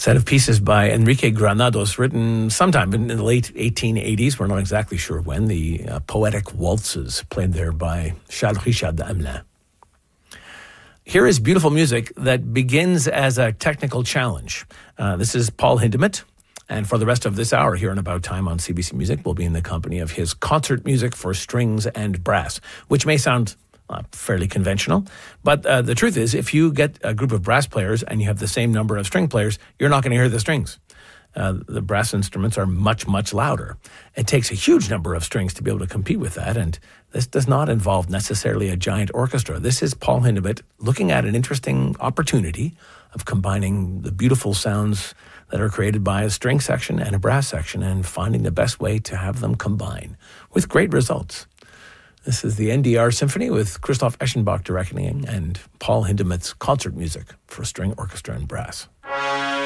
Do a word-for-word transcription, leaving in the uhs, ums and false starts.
Set of pieces by Enrique Granados, written sometime in the late eighteen eighties. We're not exactly sure when. The uh, poetic waltzes played there by Charles Richard Hamelin. Here is beautiful music that begins as a technical challenge. Uh, this is Paul Hindemith. And for the rest of this hour here in About Time on C B C Music, we'll be in the company of his concert music for strings and brass, which may sound uh, fairly conventional. But uh, the truth is, if you get a group of brass players and you have the same number of string players, you're not going to hear the strings. Uh, the brass instruments are much, much louder. It takes a huge number of strings to be able to compete with that, and this does not involve necessarily a giant orchestra. This is Paul Hindemith looking at an interesting opportunity of combining the beautiful sounds that are created by a string section and a brass section and finding the best way to have them combine with great results. This is the N D R Symphony with Christoph Eschenbach directing and Paul Hindemith's concert music for string, orchestra, and brass.